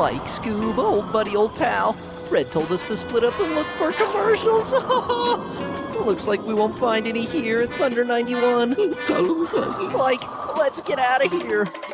Like, Scoob, old buddy, old pal. Fred told us to split up and look for commercials. Looks like we won't find any here at Thunder 91. Like, let's get out of here.